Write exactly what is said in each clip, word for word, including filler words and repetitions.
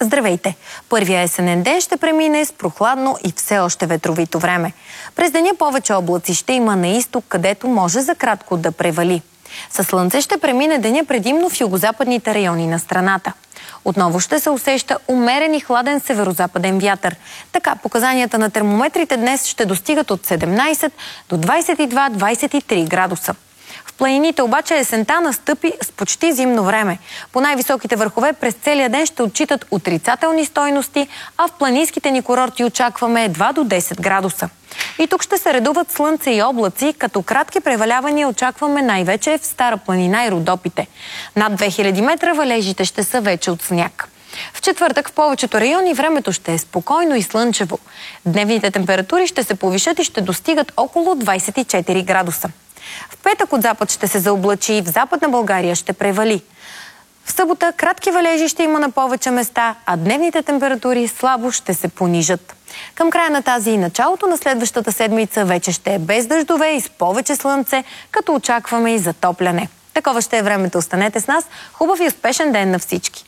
Здравейте! Първия есенен ден ще премине с прохладно и все още ветровито време. През деня повече облаци ще има на изток, където може за кратко да превали. Със слънце ще премине деня предимно в югозападните райони на страната. Отново ще се усеща умерен и хладен северозападен вятър. Така показанията на термометрите днес ще достигат от седемнайсет до двайсет и два до двайсет и три градуса. В планините обаче есента настъпи с почти зимно време. По най-високите върхове през целия ден ще отчитат отрицателни стойности, а в планинските ни курорти очакваме два до десет градуса. И тук ще се редуват слънце и облаци, като кратки превалявания очакваме най-вече в Стара планина и Родопите. Над две хиляди метра валежите ще са вече от сняг. В четвъртък в повечето райони времето ще е спокойно и слънчево. Дневните температури ще се повишат и ще достигат около двайсет и четири градуса. В петък от запад ще се заоблачи и в Западна България ще превали. В събота кратки валежи ще има на повече места, а дневните температури слабо ще се понижат. Към края на тази и началото на следващата седмица вече ще е без дъждове и с повече слънце, като очакваме и затопляне. Такова ще е времето. Останете с нас. Хубав и успешен ден на всички!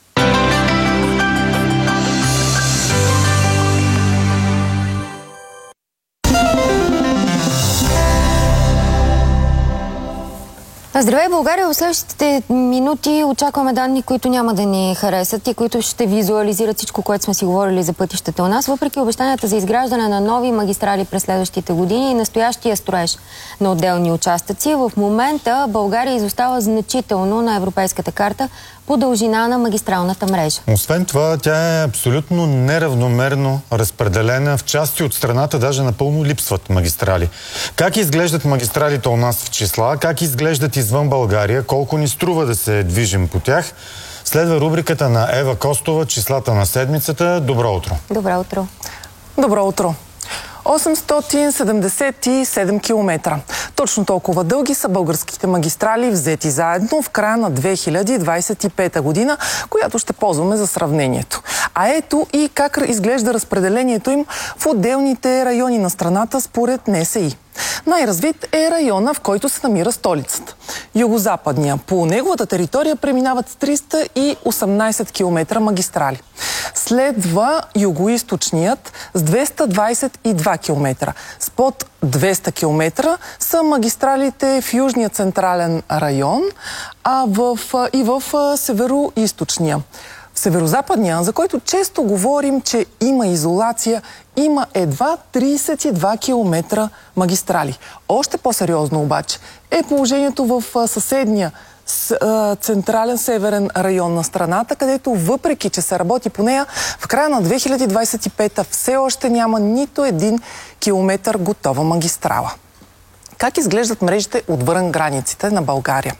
Здравей, България! В следващите минути очакваме данни, които няма да ни харесат и които ще визуализират всичко, което сме си говорили за пътищата у нас. Въпреки обещанията за изграждане на нови магистрали през следващите години и настоящия строеж на отделни участъци, в момента България изостава значително на европейската карта по дължина на магистралната мрежа. Освен това, тя е абсолютно неравномерно разпределена. В части от страната даже напълно липсват магистрали. Как изглеждат магистралите у нас в числа? Как изглеждат извън България? Колко ни струва да се движим по тях? Следва рубриката на Ева Костова «Числата на седмицата». Добро утро! Добро утро! Добро утро! осемстотин седемдесет и седем километра. Точно толкова дълги са българските магистрали, взети заедно в края на две хиляди двайсет и пета година, която ще ползваме за сравнението. А ето и как изглежда разпределението им в отделните райони на страната според Н С И. Най-развит е района, в който се намира столицата. Югозападния. По неговата територия преминават триста и осемнайсет километра магистрали. Следва югоизточният с двеста двайсет и два километра. С под двеста километра са магистралите в Южния централен район, а в, и в североизточния. В северозападния, за който често говорим, че има изолация, има едва трийсет и два километра магистрали. Още по-сериозно обаче е положението в съседния централен северен район на страната, където въпреки, че се работи по нея, в края на две хиляди двайсет и пета все още няма нито един километър готова магистрала. Как изглеждат мрежите отвън границите на България?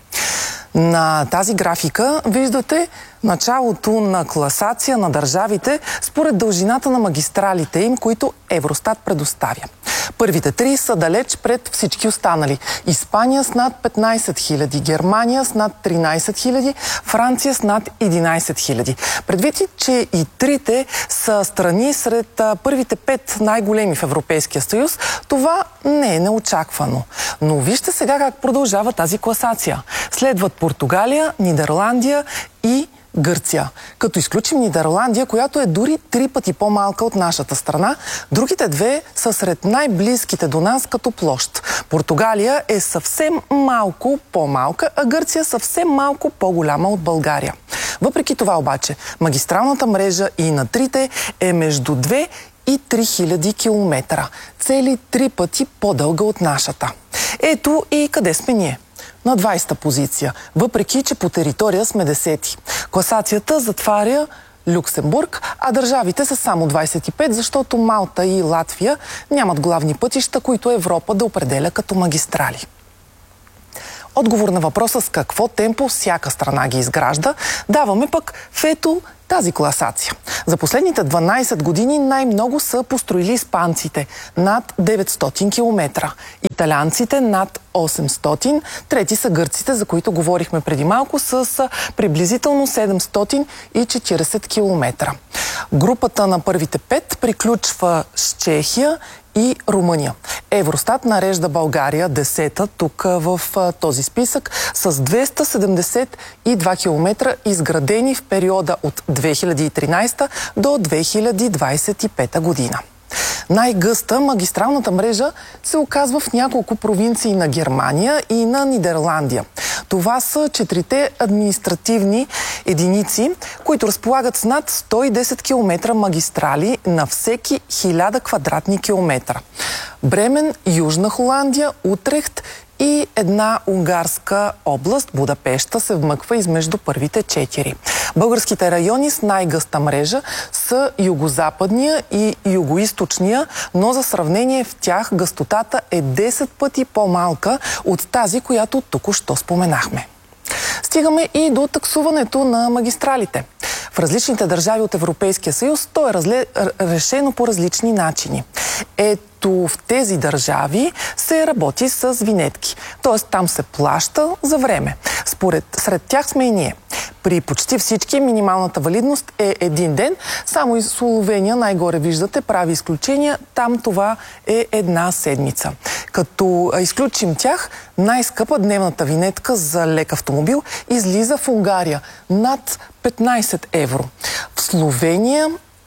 На тази графика виждате началото на класация на държавите според дължината на магистралите им, които Евростат предоставя. Първите три са далеч пред всички останали. Испания с над петнайсет хиляди, Германия с над тринайсет хиляди, Франция с над единайсет хиляди. Предвид, че и трите са страни сред първите пет най-големи в Европейския съюз, това не е неочаквано. Но вижте сега как продължава тази класация. Следват Португалия, Нидерландия и Гърция. Като изключим Нидерландия, която е дори три пъти по-малка от нашата страна, другите две са сред най-близките до нас като площ. Португалия е съвсем малко по-малка, а Гърция съвсем малко по-голяма от България. Въпреки това обаче, магистралната мрежа и на трите е между две и три хиляди километра. Цели три пъти по-дълга от нашата. Ето и къде сме ние. На двайсета позиция, въпреки че по територия сме десети. Класацията затваря Люксембург, а държавите са само двайсет и пет, защото Малта и Латвия нямат главни пътища, които Европа да определя като магистрали. Отговор на въпроса с какво темпо всяка страна ги изгражда, даваме пък в ето тази класация. За последните дванайсет години най-много са построили испанците – над деветстотин километра. Италианците – над осемстотин. Трети са гърците, за които говорихме преди малко, с приблизително седемстотин и четирийсет километра. Групата на първите пет приключва с Чехия и Румъния. Евростат нарежда България десета тук в този списък с двеста седемдесет и два километра, изградени в периода от две хиляди и тринадесета до две хиляди двадесет и пета година. Най-гъста магистралната мрежа се оказва в няколко провинции на Германия и на Нидерландия. Това са четирите административни единици, които разполагат с над сто и десет километра магистрали на всеки хиляда квадратни километра. Бремен, Южна Холандия, Утрехт и една унгарска област, Будапеща, се вмъква измежду първите четири. Българските райони с най-гъста мрежа са югозападния и югоизточния, но за сравнение в тях гъстотата е десет пъти по-малка от тази, която току-що споменахме. Стигаме и до таксуването на магистралите. В различните държави от Европейския съюз то е разле... решено по различни начини. Ето в тези държави се работи с винетки. Т.е. там се плаща за време. Според, сред тях сме и ние. При почти всички минималната валидност е един ден. Само и Словения, най-горе виждате, прави изключения. Там това е една седмица. Като изключим тях, най-скъпа дневната винетка за лек автомобил излиза в Унгария над петнадесет евро. В Словения,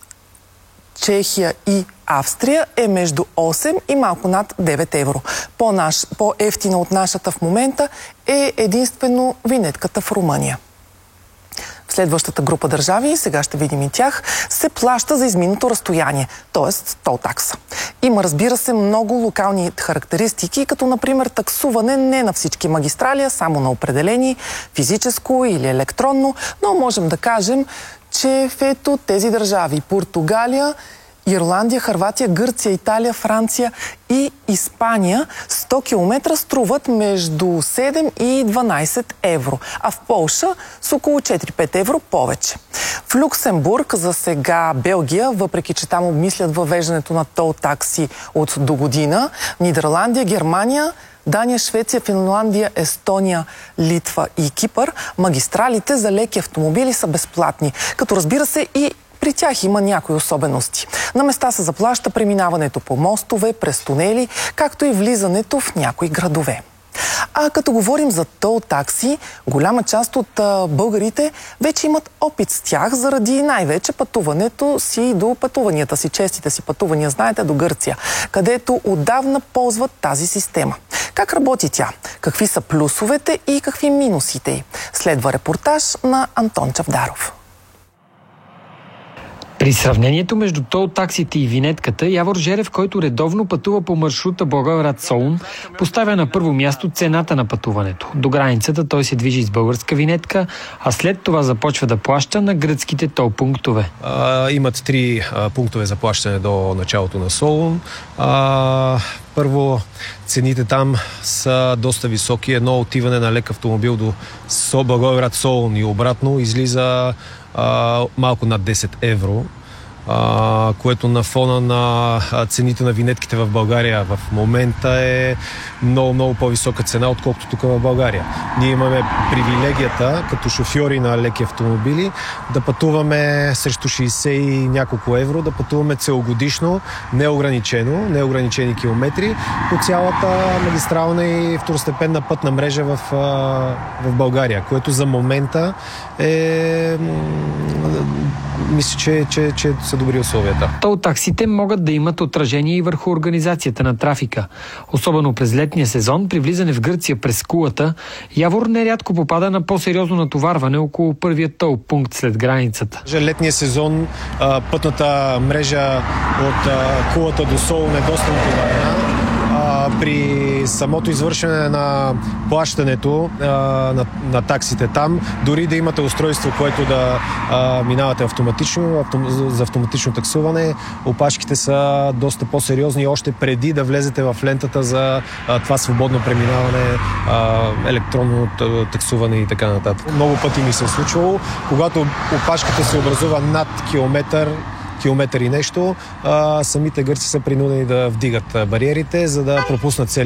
Чехия и Австрия е между осем и малко над девет евро. По-наш, по-ефтина от нашата в момента е единствено винетката в Румъния. В следващата група държави, сега ще видим и тях, се плаща за изминато разстояние, т.е. тол такса. Има, разбира се, много локални характеристики, като например таксуване не на всички магистрали, а само на определени, физическо или електронно, но можем да кажем, че в ето тези държави – Португалия, Ирландия, Хърватия, Гърция, Италия, Франция и Испания сто километра струват между седем и дванадесет евро, а в Полша с около четири-пет евро повече. В Люксембург, за сега Белгия, въпреки че там обмислят въвеждането на тол такси от до година, Нидерландия, Германия, Дания, Швеция, Финландия, Естония, Литва и Кипър, магистралите за леки автомобили са безплатни, като разбира се и при тях има някои особености. На места се заплаща преминаването по мостове, през тунели, както и влизането в някои градове. А като говорим за тол такси, голяма част от а, българите вече имат опит с тях, заради най-вече пътуването си до пътуванията си, честите си пътувания, знаете, до Гърция, където отдавна ползват тази система. Как работи тя? Какви са плюсовете и какви минусите й? Следва репортаж на Антон Чавдаров. При сравнението между тол таксите и винетката, Явор Жерев, който редовно пътува по маршрута Благоевград-Солун, поставя на първо място цената на пътуването. До границата той се движи с българска винетка, а след това започва да плаща на гръцките тол пунктове. А, имат три а, пунктове за плащане до началото на Солун. А, първо, цените там са доста високи. Едно отиване на лек автомобил до Благоевград-Солун и обратно излиза Uh, малко над десет евро, uh, което на фона на цените на винетките в България в момента е много, много по-висока цена, отколкото тук в България. Ние имаме привилегията, като шофьори на леки автомобили, да пътуваме срещу шейсет и няколко евро, да пътуваме целогодишно, неограничено, неограничени километри по цялата магистрална и второстепенна пътна мрежа в, в България, което за момента е... мисля, че, че, че са добри условията. Тол таксите могат да имат отражение и върху организацията на трафика. Особено през летния сезон, при влизане в Гърция през Кулата, Явор нерядко попада на по-сериозно натоварване около първия тол пункт след границата. Летния сезон пътната мрежа от Кулата до Солун е доста натоварена. При самото извършване на плащането а, на, на таксите там, дори да имате устройство, което да а, минавате автоматично, автом, за автоматично таксуване, опашките са доста по-сериозни още преди да влезете в лентата за а, това свободно преминаване, а, електронно таксуване и така нататък. Много пъти ми се е случвало, когато опашката се образува над километър, километър и нещо, а, самите гърци са принудени да вдигат бариерите, за да пропуснат целият този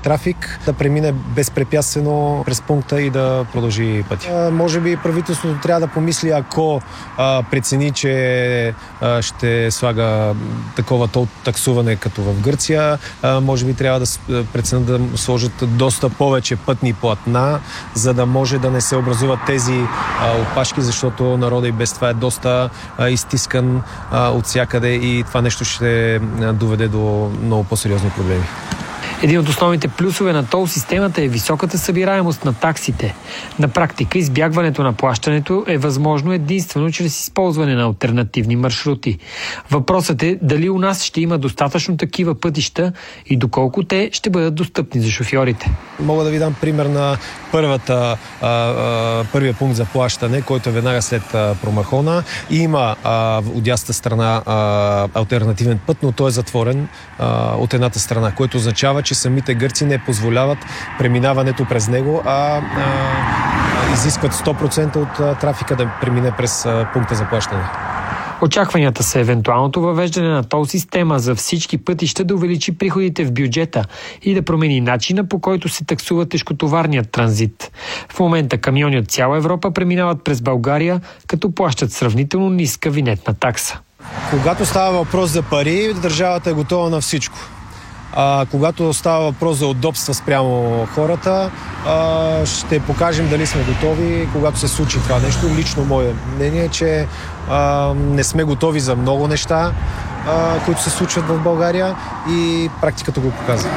трафик, да премине безпрепятствено през пункта и да продължи пътя. А, може би правителството трябва да помисли, ако а, прецени, че а, ще слага такова таксуване като в Гърция, а, може би трябва да преценят да сложат доста повече пътни платна, за да може да не се образуват тези а, опашки, защото народа и без това е доста а, изтискан а, от всякъде и това нещо ще доведе до много по-сериозни проблеми. Един от основните плюсове на тол системата е високата събираемост на таксите. На практика избягването на плащането е възможно единствено чрез използване на алтернативни маршрути. Въпросът е дали у нас ще има достатъчно такива пътища и доколко те ще бъдат достъпни за шофьорите. Мога да ви дам пример на първата, а, а, първия пункт за плащане, който е веднага след а, Промахона. Има а, от дясната страна а, алтернативен път, но той е затворен а, от едната страна, което означава, че самите гърци не позволяват преминаването през него, а, а, а изискват сто процента от а, трафика да премине през а, пункта за плащане. Очакванията са евентуалното въвеждане на тол система за всички пътища да увеличи приходите в бюджета и да промени начина, по който се таксува тежкотоварният транзит. В момента камиони от цяла Европа преминават през България, като плащат сравнително ниска винетна такса. Когато става въпрос за пари, държавата е готова на всичко. А, когато става въпрос за удобства спрямо хората, а, ще покажем дали сме готови, когато се случи това нещо. Лично мое мнение е, че а, не сме готови за много неща, а, които се случват в България и практиката го показва.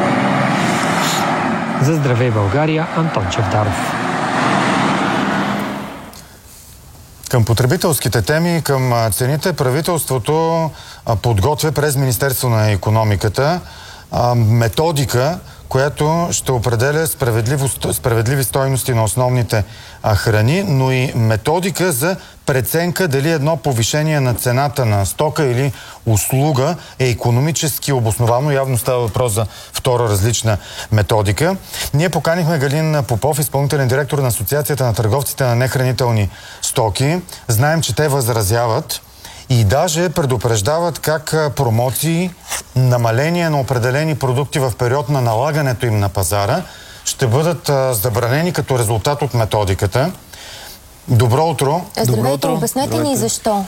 За Здравей България, Антон Чавдаров. Към потребителските теми, към цените, правителството подготвя през Министерство на икономиката методика, която ще определя справедливи стойности на основните храни, но и методика за преценка дали едно повишение на цената на стока или услуга е икономически обосновано. Явно става въпрос за втора различна методика. Ние поканихме Галин Попов, изпълнителен директор на Асоциацията на търговците на нехранителни стоки. Знаем, че те възразяват и даже предупреждават как промоции, намаление на определени продукти в период на налагането им на пазара ще бъдат а, забранени като резултат от методиката. Добро утро! Здравейте, обяснете ни защо.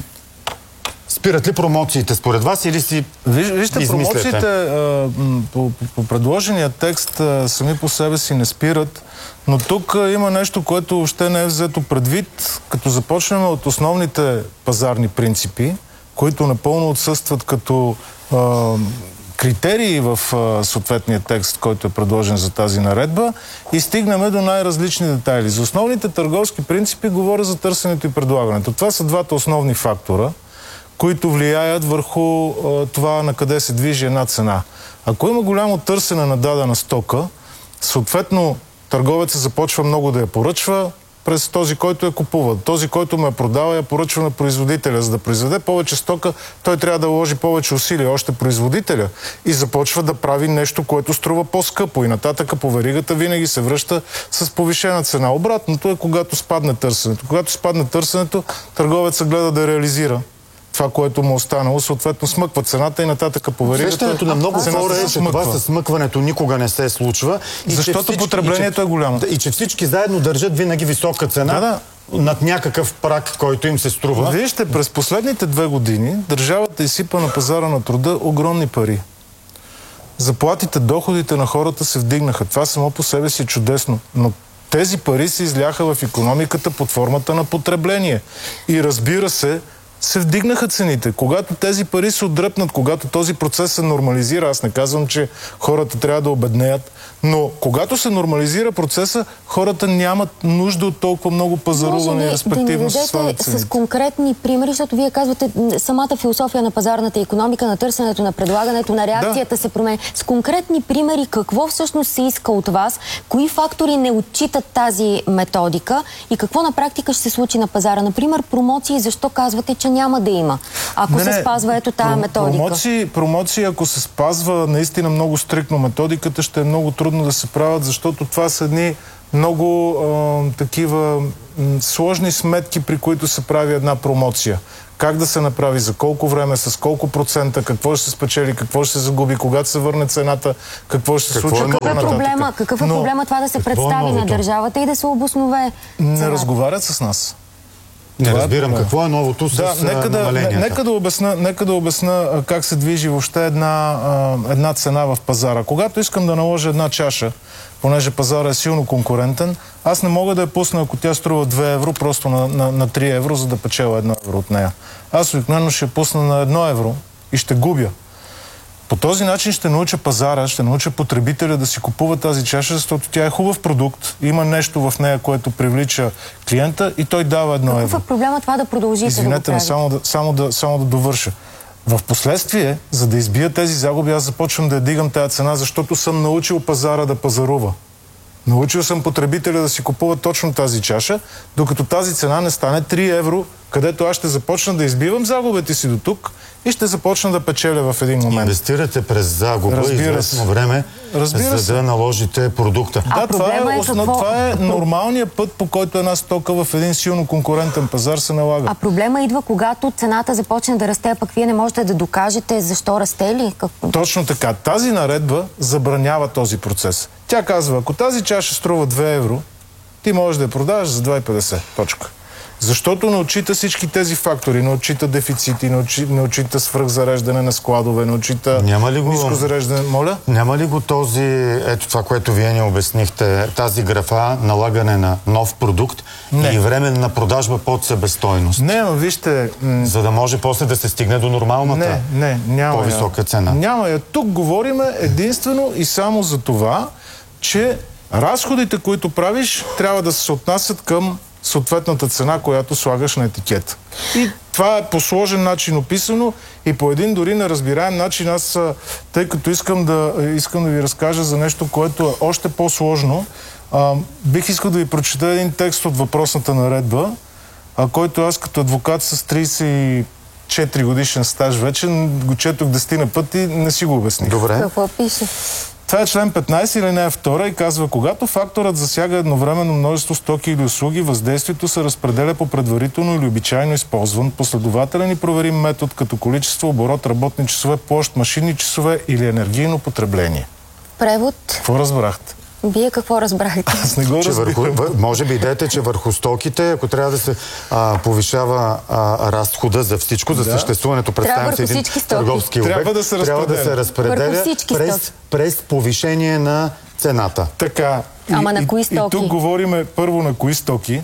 Спират ли промоциите според вас или си Виж, Вижте, измисляте? промоциите а, по, по предложения текст а, сами по себе си не спират, но тук а, има нещо, което въобще не е взето предвид, като започнем от основните пазарни принципи, които напълно отсъстват като а, критерии в а, съответния текст, който е предложен за тази наредба, и стигнаме до най-различни детайли. За основните търговски принципи говоря за търсенето и предлагането. Това са двата основни фактора, които влияят върху а, това на къде се движи една цена. Ако има голямо търсене на дадена стока, съответно търговецът започва много да я поръчва през този, който я купува. Този, който ме продава, я поръчва на производителя. За да произведе повече стока, той трябва да вложи повече усилия, още производителя, и започва да прави нещо, което струва по-скъпо. И нататък по веригата винаги се връща с повишена цена. Обратното е, когато спадне търсенето. Когато спадне търсенето, търговецът гледа да реализира това, което му останало, съответно смъква цената и нататък по веригата. Усещането на много хора е, че това със смъкването никога не се случва. И защото всички, потреблението и че, е голямо. И че всички заедно държат винаги висока цена, да, да, над някакъв праг, който им се струва. Вижте, през последните две години държавата изсипа на пазара на труда огромни пари. Заплатите, доходите на хората се вдигнаха. Това само по себе си е чудесно. Но тези пари се изляха в икономиката под формата на потребление. И разбира се, се вдигнаха цените. Когато тези пари се отдръпнат, когато този процес се нормализира, аз не казвам, че хората трябва да обеднеят, но когато се нормализира процеса, хората нямат нужда от толкова много пазаруване и респективно с свалят цените. С конкретни примери, защото вие казвате самата философия на пазарната икономика, на търсенето, на предлагането, на реакцията да. се променя. С конкретни примери, какво всъщност се иска от вас, кои фактори не отчитат тази методика и какво на практика ще се случи на пазара? Например, промоции, защо казвате, че няма да има, ако не, се спазва ето тая методика? Промоции, промоции, ако се спазва наистина много стриктно методиката, ще е много трудно да се правят, защото това са едни много а, такива м, сложни сметки, при които се прави една промоция. Как да се направи, за колко време, с колко процента, какво ще се спечели, какво ще се загуби, когато се върне цената, какво ще се Какво случи. е Какъв е проблема, какъв е Но проблема това да се представи на държавата и да се обоснове? не цената? разговарят с нас. Не Това е разбирам проблема. какво е новото с Да, нека да, намаленията. нека да обясна, нека да обясна а, как се движи въобще една, а, една цена в пазара. Когато искам да наложа една чаша, понеже пазара е силно конкурентен, аз не мога да я пусна, ако тя струва две евро, просто на, на, на три евро, за да печеля едно евро от нея. Аз обикновено ще я пусна на едно евро и ще губя. По този начин ще науча пазара, ще науча потребителя да си купува тази чаша, защото тя е хубав продукт, има нещо в нея, което привлича клиента и той дава едно евро. Какъв е проблема това да продължите Извинете да ме, го само да, само, да, само да довърша. В последствие, за да избия тези загуби, аз започвам да я дигам тази цена, защото съм научил пазара да пазарува. Научил съм потребителя да си купува точно тази чаша, докато тази цена не стане три евро, където аз ще започна да избивам загубите си до тук и ще започна да печеля в един момент. Инвестирате през загуба Разбира известно се. време, Разбира за се. да наложите продукта. А Да, това е, проблема е основ... какво? това е нормалният път, по който една стока в един силно конкурентен пазар се налага. А проблема идва, когато цената започне да расте, а пък вие не можете да докажете защо расте ли? Как... Точно така. Тази наредба забранява този процес. Тя казва, ако тази чаша струва две евро, ти можеш да я продаваш за два и петдесет. Точка. Защото не отчита всички тези фактори. Не отчита дефицити, не отчита, не отчита свръхзареждане на складове, не отчита Няма ли го... ниско зареждане. Моля? Няма ли го този, ето това, което вие ни обяснихте, тази графа налагане на нов продукт Не. и временна продажба под себестойност? Не, но вижте... М- За да може после да се стигне до нормалната Не, не, няма по-висока я. цена. Няма я. Тук говорим единствено и само за това, че разходите, които правиш, трябва да се отнасят към съответната цена, която слагаш на етикет. И това е по сложен начин описано и по един дори неразбираем начин. Аз, тъй като искам да, искам да ви разкажа за нещо, което е още по-сложно, а, бих искал да ви прочета един текст от въпросната наредба, а, който аз като адвокат с трийсет и четири годишен стаж вече го четох десетина пъти и не си го обясних. Добре. Какво пише? Това е член петнайсет или не е втора и казва, когато факторът засяга едновременно множество стоки или услуги, въздействието се разпределя по предварително или обичайно използван, последователен и проверим метод като количество, оборот, работни часове, площ, машинни часове или енергийно потребление. Превод? Какво разбрахте? Вие какво разбрахте? Аз не го Че върху, разбирам. въ- може би идеята е, че върху стоките, ако трябва да се а, повишава а, разхода за всичко, за Да. съществуването, представям върху се един всички стоки. търговски обект, Трябва да се трябва да се разпределя. разпределя Върху всички през, стоки. през повишение на цената. Така. Ама и, на и- кои И стоки? тук говориме първо на кои стоки.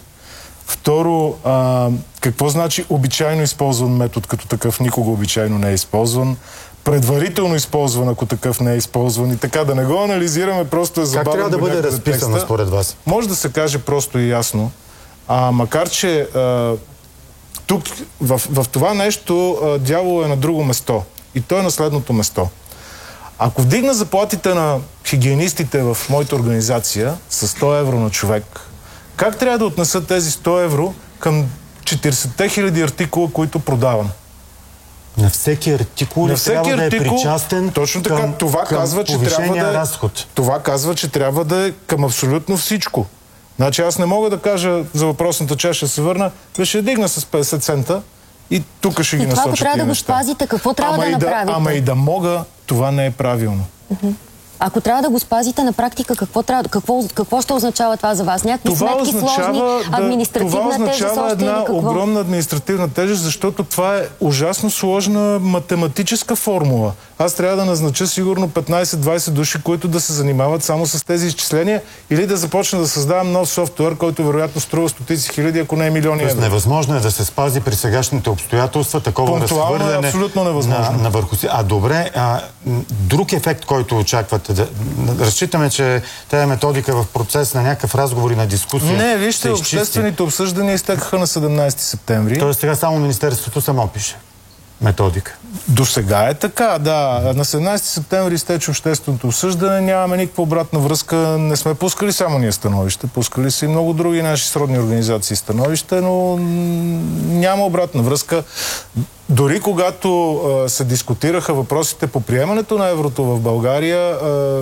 Второ, а, какво значи обичайно използван метод, като такъв никога обичайно не е използван. Предварително използван, ако такъв не е използван. И така, да не го анализираме, просто е забавно. Как трябва да бъде някъде разписано текста. според вас? Може да се каже просто и ясно. А, макар, че а, тук в, в това нещо а, дявол е на друго место. И то е на следното место. Ако вдигна заплатите на хигиенистите в моята организация с сто евро на човек, как трябва да отнеса тези сто евро към четирийсетте хиляди артикула, които продавам? На всеки артикул На ли всеки трябва артикул, да е причастен точно така, към, това към казва, че повишения трябва да е, разход? това казва, че трябва да е към абсолютно всичко. Значи аз не мога да кажа за въпросната чаша, се върна, беше я дигна с петдесет цента и тук ще ги И това, ако насоча трябва тия да го неща. спазите, какво трябва ама да и направите? Ама и да мога, това не е правилно. Ако трябва да го спазите на практика, какво, трябва, какво, какво ще означава това за вас? Някакви Това сметки означава, сложни, да, административна това тежест означава още една или какво? огромна административна тежест, защото това е ужасно сложна математическа формула. Аз трябва да назнача сигурно петнайсет-двайсет души, които да се занимават само с тези изчисления или да започна да създавам нов софтуер, който вероятно струва стотици хиляди, ако не е милиони Тоест, евро. невъзможно е да се спази при сегашните обстоятелства такова Пунктуално е разхвърляне абсолютно невъзможно. на, на върху си. А добре, а, м, друг ефект, който очаквате, да, разчитаме, че тази методика в процес на някакъв разговор и на дискусия Не, се вижте, изчисти. обществените обсъждания изтекаха на седемнайсети септември. Тоест сега само Министерството само пише методика. До сега е така, да. На седемнайсети септември изтече общественото обсъждане, нямаме никаква обратна връзка, не сме пускали само ние становище, пускали са и много други наши сродни организации становище, но м, няма обратна връзка. Дори когато а, се дискутираха въпросите по приемането на еврото в България, а,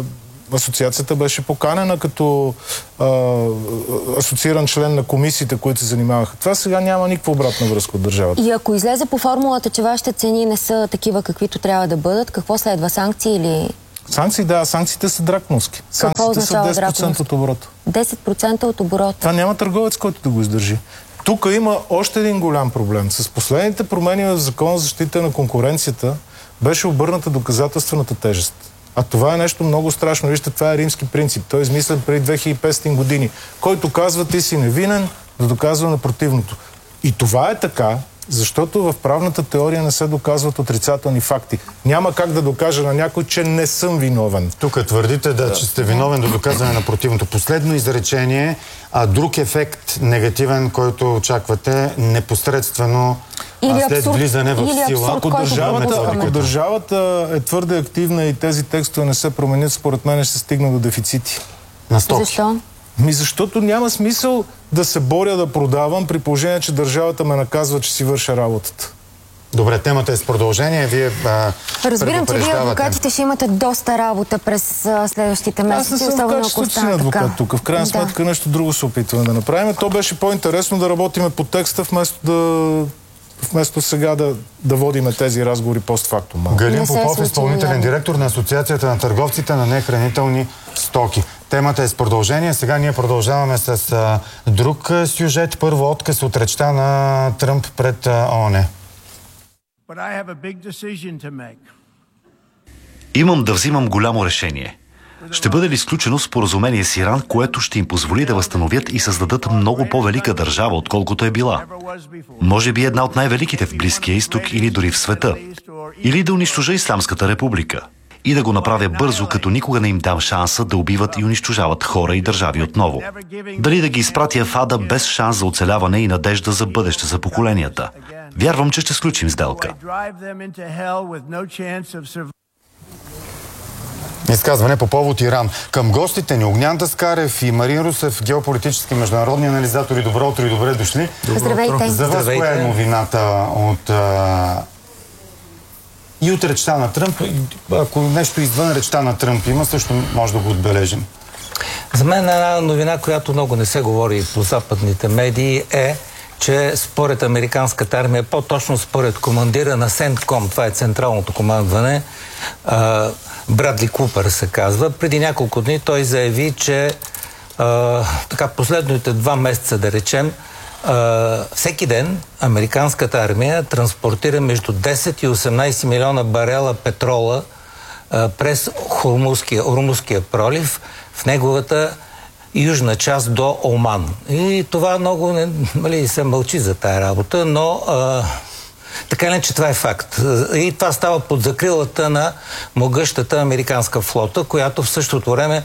асоциацията беше поканена като а, асоцииран член на комисиите, които се занимаваха. Това сега няма никаква обратна връзка от държавата. И ако излезе по формулата, че вашите цени не са такива, каквито трябва да бъдат, какво следва? Санкции или... Санкции, да, санкциите са драконовски. Санкциите са десет процента от оборота. десет процента от оборота. Това няма търговец, който да го издържи. Тук има още един голям проблем. С последните промени в Закона за защита на конкуренцията беше обърната доказателствената тежест. А това е нещо много страшно. Вижте, това е римски принцип. Той е измислен преди две хиляди и петстотин години. Който казва, ти си невинен, да доказва на противното. И това е така, защото в правната теория не се доказват отрицателни факти. Няма как да докажа на някой, че не съм виновен. Тук твърдите, да, че сте виновен до доказване на противното. Последно изречение, а друг ефект негативен, който очаквате непосредствено или след абсурд, влизане в или сила. Абсурд, ако, държавата, ако държавата е твърде активна и тези текстове не се променят, според мен ще се стигне до дефицити. На стоки. Защо? Ми защото няма смисъл да се боря да продавам, при положение, че държавата ме наказва, че си върша работата. Добре, темата е с продължение. Вие а, разбирам, че вие адвокатите ще имате доста работа през а, следващите месеци. Аз не съм в качеството си на адвокат тук. В крайна сметка да. нещо друго се опитваме да направим. То беше по-интересно да работиме по текста, вместо да вместо сега да, да водиме тези разговори постфактум. Галин Попов, изпълнителен директор на Асоциацията на търговците на нехранителни стоки. Темата е с продължение. Сега ние продължаваме с а, друг а, сюжет. Първо отказ от речта на Тръмп пред а, ООН. Имам да взимам голямо решение. Ще бъде ли изключено споразумение с Иран, което ще им позволи да възстановят и създадат много по-велика държава, отколкото е била? Може би една от най-великите в Близкия изток или дори в света. Или да унищожа Исламската република. И да го направя бързо, като никога не им дам шанса да убиват и унищожават хора и държави отново. Дали да ги изпратя в ада без шанс за оцеляване и надежда за бъдеще за поколенията. Вярвам, че ще сключим сделка. Изказване по повод Иран. Към гостите ни Огнян Даскарев и Марин Русев, геополитически международни анализатори. Добро утро и добре дошли. Здравейте. За вас коя е новината от а... и от речта на Тръмп? Ако нещо извън речта на Тръмп има, също може да го отбележим. За мен една новина, която много не се говори по западните медии, е, че според американската армия, по-точно според командира на Сентком, това е централното командване, а, Брадли Купър се казва, преди няколко дни той заяви, че а, така последните два месеца, да речем, а, всеки ден американската армия транспортира между десет и осемнайсет милиона барела петрола а, през Хормузския, Хормузския пролив в неговата южна част до Оман. И това много не, нали, се мълчи за тая работа, но а, така не, че това е факт. И това става под закрилата на могъщата американска флота, която в същото време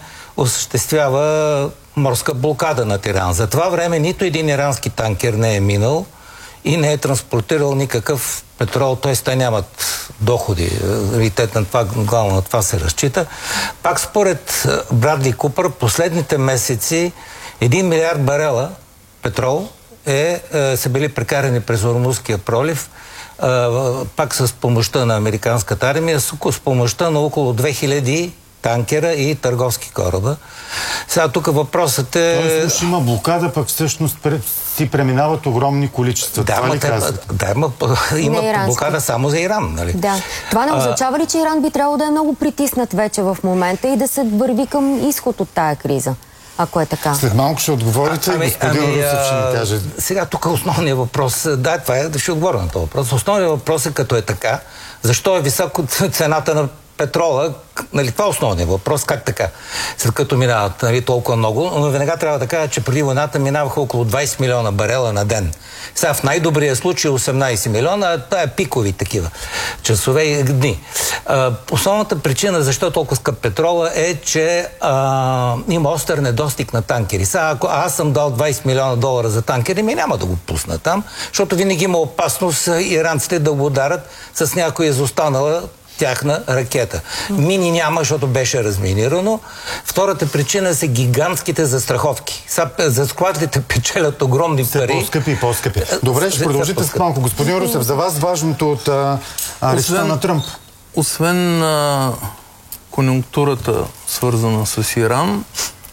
осъществява морска блокада на Иран. За това време нито един ирански танкер не е минал и не е транспортирал никакъв петрол, т.е. те нямат доходи. Раритет на това, главно на това се разчита. Пак според Брадли Купър, последните месеци един милиард барела петрол е, е, са били прекарани през Хормузския пролив, е, пак с помощта на американската армия, с, с помощта на около две хиляди танкера и търговски кораба. Сега тук въпросът е... Тоест, има блокада, пък всъщност си преминават огромни количества. Да, това ли те, казват? да, има, има блокада само за Иран, нали? Да. Това не означава ли, че Иран би трябвало да е много притиснат вече в момента и да се върви към изход от тая криза? Ако е така. След малко ще отговорите, а, ами, господин ами, Русев ще ни каже. Сега тук основният въпрос, да, това е, да ще отговоря на този въпрос. Основният въпрос е, като е така, защо е високо цената на петрола, нали, това е основният въпрос, как така, след като минават, нали, толкова много, но веднага трябва да кажа, че преди войната минаваха около двайсет милиона барела на ден. Сега в най-добрия случай осемнайсет милиона, а това е пикови такива часове и дни. А, основната причина защо е толкова скъп петрола е, че а, има остър недостиг на танкери. Сега, ако аз съм дал двайсет милиона долара за танкери, ми няма да го пусна там, защото винаги има опасност иранците да го ударят с някоя изостанала тяхна ракета. Мини няма, защото беше разминирано. Втората причина са гигантските застраховки. За складите печелят огромни Все пари. по-скъпи и по-скъпи. Добре, ще продължите с малко. Господин Русев, за вас важното от речта на Тръмп? Освен а, конюнктурата, свързана с Иран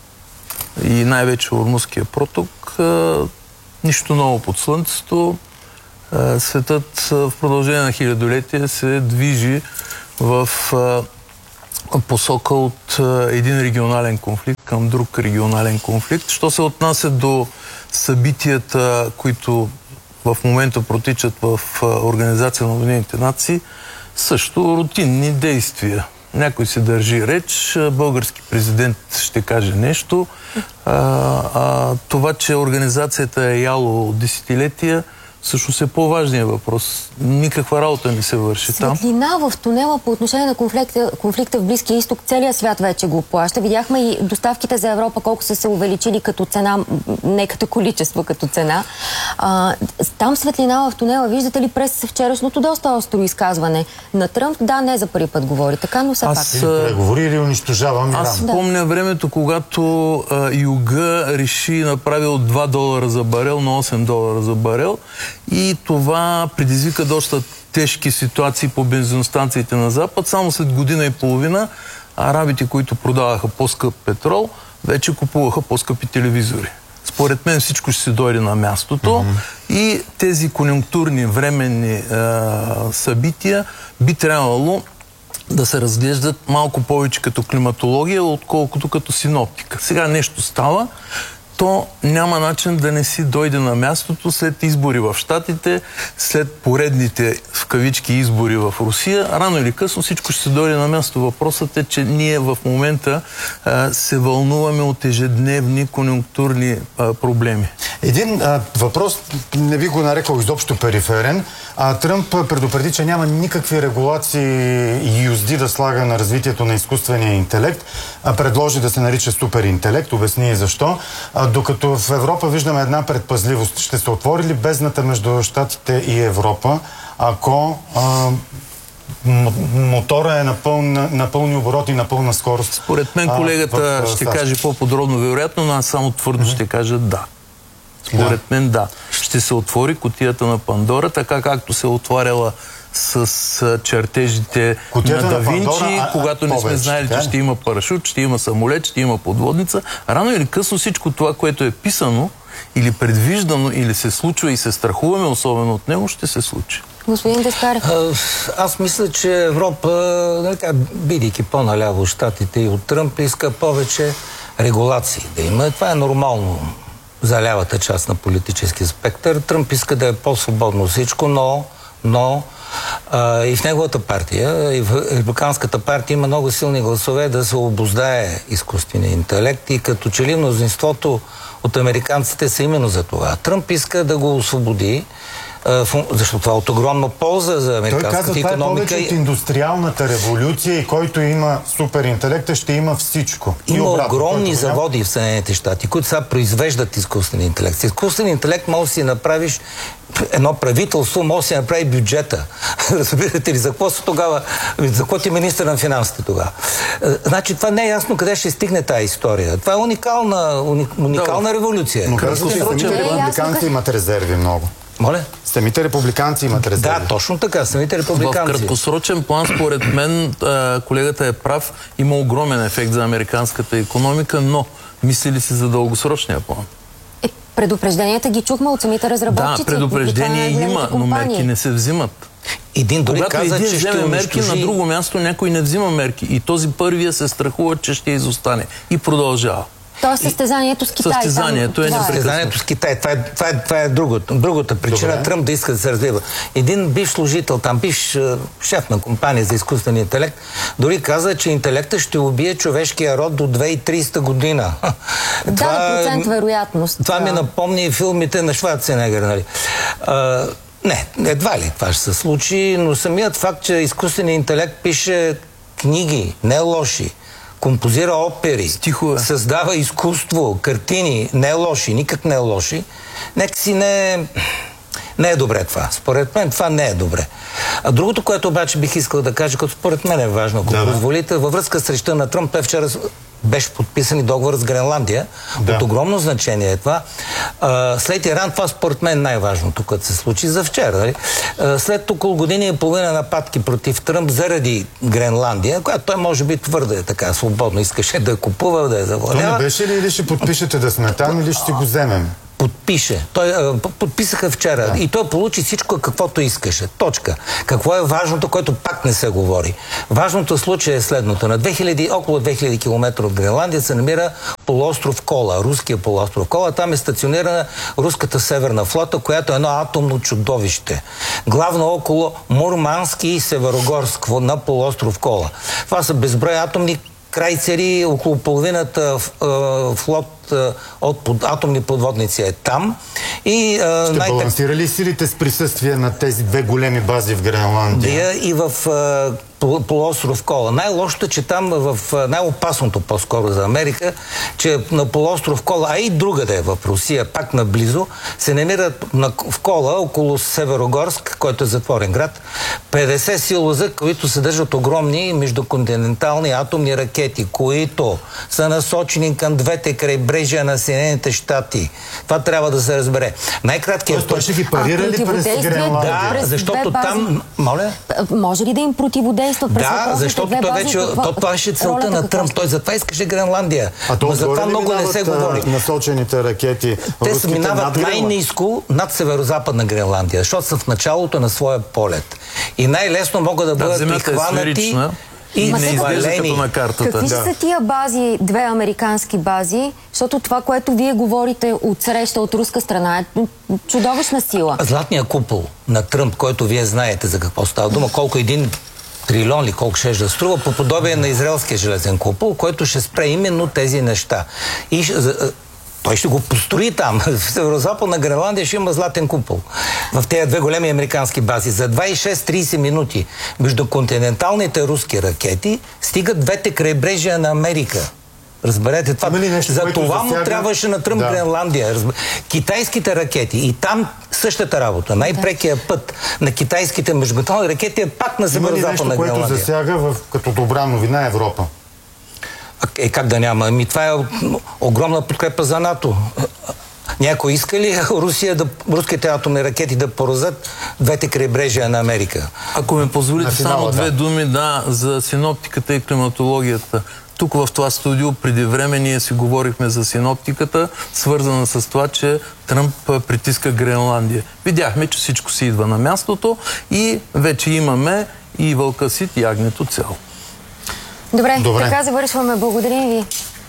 и най-вече Ормузския проток. Нищо ново под слънцето. Светът в продължение на хилядолетия се движи в посока от един регионален конфликт към друг регионален конфликт. Що се отнася до събитията, които в момента протичат в Организация на Обединените нации, също рутинни действия. Някой се държи реч, български президент ще каже нещо. А, а, това, че организацията е яло десетилетия, всъщност е по-важният въпрос. Никаква работа не се върши там. Светлина в тунела по отношение на конфликта, конфликта в Близкия изток, целият свят вече го плаща. Видяхме и доставките за Европа колко са се увеличили като цена, не като количество, като цена. А, там светлина в тунела, виждате ли през вчерашното доста остро изказване на Тръмп? Да, не за първи път говори така, но все пак. Аз преговори или унищожавам Иран? Аз помня времето, когато а, Юга реши направи от два долара за барел на осем долара за барел. И това предизвика доста тежки ситуации по бензиностанциите на Запад. Само след година и половина арабите, които продаваха по-скъп петрол, вече купуваха по-скъпи телевизори. Според мен всичко ще се дойде на мястото mm-hmm. и тези конюнктурни, временни е, събития би трябвало да се разглеждат малко повече като климатология, отколкото като синоптика. Сега нещо става, то няма начин да не си дойде на мястото след избори в Щатите, след поредните в кавички избори в Русия. Рано или късно всичко ще се дойде на място. Въпросът е, че ние в момента а, се вълнуваме от ежедневни конюнктурни а, проблеми. Един а, въпрос, не би го нарекал изобщо периферен. А, Тръмп предупреди, че няма никакви регулации и юзди да слага на развитието на изкуствения интелект. А, предложи да се нарича суперинтелект. Обясни и защо. А, докато в Европа виждаме една предпазливост. Ще се отвори ли бездната между Щатите и Европа, ако а, мотора е на, пълна, на пълни обороти и на пълна скорост? Според мен колегата а, в, ще в, каже по-подробно, вероятно, но аз само твърдо mm-hmm. ще кажа да. Според да. мен да. Ще се отвори кутията на Пандора, така както се отваряла с чертежите кутията на Да Винчи, когато не сме знаели, че ще има парашут, ще има самолет, ще има подводница. Рано или късно всичко това, което е писано или предвиждано, или се случва и се страхуваме особено от него, ще се случи. Господин Деспарев. Аз мисля, че Европа, бидейки по-наляво от Щатите и от Тръмп, иска повече регулации да има. Това е нормално за лявата част на политическия спектър. Тръмп иска да е по-свободно всичко, но, но а, и в неговата партия, и в републиканската партия има много силни гласове да се обуздае изкуствения интелект и като че ли мнозинството от американците са именно за това. Тръмп иска да го освободи, защото това е от огромна полза за американската икономика. Той каза, това е повече от индустриалната революция и който има суперинтелекта, ще има всичко. Има обратно, огромни заводи в Съединените щати, които сега произвеждат изкуствен интелект. С изкуствен интелект може да си направиш едно правителство, може да си направи бюджета. Разбирате ли, за какво са тогава, за какво ти министър на финансите тогава? Значи това не е ясно къде ще стигне тази история. Това е уникална, уникална да. революция. Но казвате, че самите републиканци имат резерви много. Моля? Самите републиканци имат резерви. Да, точно така. Самите републиканци. В краткосрочен план, според мен, колегата е прав. Има огромен ефект за американската икономика, но мисли ли си за дългосрочния план? Е, предупрежденията ги чухме от самите разработчици. Да, предупреждения има, но мерки не се взимат. Един дори Когато каза, един че вземе ще мерки, унищожи... на друго място някой не взима мерки. И този първия се страхува, че ще изостане. И продължава. Тоест състезанието с Китай. Състезанието е Състезанието с Китай. Това е, това е, това е другото. Другата причина. Добре. Тръмп да иска да се развива. Един бивш служител, там бивш шеф на компания за изкуствен интелект, дори каза, че интелектът ще убие човешкия род до две хиляди и тридесета година. Да, това, процент вероятност. Това да. ми напомни и филмите на Шварценегер, нали? А, не, едва ли това ще се случи, но самият факт, че изкуственият интелект пише книги, не лоши, композира опери, стихове, създава изкуство, картини, не е лоши, никак не е лоши. Нека си не, не е добре това. Според мен това не е добре. А другото, което обаче бих искал да кажа, като според мен е важно, ако да, позволите, във връзка с речта на Тръмп, той вчера беше подписан и договор с Гренландия. Да. От огромно значение е това. А, след Иран, това според мен най-важното, което се случи за вчера. Нали? А, след около година и половина нападки против Тръмп заради Гренландия, която той може би твърде така свободно искаше да купува, да я завладява. То не беше ли или ще подпишете да сме там, или ще го вземем? Подпише. Той, а, подписаха вчера. Да. И той получи всичко, каквото искаше. Точка. Какво е важното, което пак не се говори? Важното случай е следното. На две хиляди, около две хиляди километра от Гренландия се намира полуостров Кола, руския полуостров Кола. Там е стационирана руската северна флота, която е едно атомно чудовище. Главно около Мурманск и Северогорск на полуостров Кола. Това са безброй атомни крайцери, около половината флот от под, атомни подводници е там. И, а, ще най- балансира ли силите с присъствие на тези две големи бази в Гренландия? И в а, полуостров Кола. Най-лошото е, че там в най-опасното по-скоро за Америка, че на полуостров Кола, а и другаде в Русия, пак наблизо, се намират на, в Кола, около Северогорск, който е затворен град, петдесет силоза, които съдържат огромни междуконтинентални атомни ракети, които са насочени към двете крайбрежия на Съединените щати. Това трябва да се разбере. Най-краткият той ще ги парира ли през Гренландия? Да, защото там... Моля? Може ли да им противодейства през Да, защото той вече... То, това беше целта на Тръмп. Той затова искаше Гренландия. А то за това много не се говори. Насочените ракети. Те се минават най-ниско над северо-западна Гренландия, защото са в началото на своя полет. И най-лесно могат да бъдат прихванати... И не изглежда като на картата. Какви да. са тия бази, две американски бази? Защото това, което вие говорите от среща от руска страна, е чудовищна сила. Златният купол на Тръмп, който вие знаете за какво става дума, колко един трилион ли колко ще да струва, по подобие на израелския железен купол, който ще спре именно тези неща. И той ще го построи там. В Северо-западна Гренландия ще има златен купол. В тези две големи американски бази. За двадесет и шест до тридесет минути между континенталните руски ракети стигат двете крайбрежия на Америка. Разберете това. Нещо, за това засяга... му трябваше на Тръмп да. Гренландия. Разб... Китайските ракети и там същата работа. Най-прекия път на китайските междуконтинентални ракети е пак на Северо-западна Гренландия. Има ли нещо, което засяга в, като добра новина Европа? Е, как да няма? Ами това е огромна подкрепа за НАТО. Някой иска ли Русия да, руските атомни ракети да поразят двете крайбрежия на Америка? Ако ме позволите финала, само две да. думи, да, за синоптиката и климатологията. Тук в това студио преди време ние си говорихме за синоптиката, свързана с това, че Тръмп притиска Гренландия. Видяхме, че всичко си идва на мястото и вече имаме и вълка сит, и агнето цяло. Добре, Добре, така завършваме. Благодарим ви.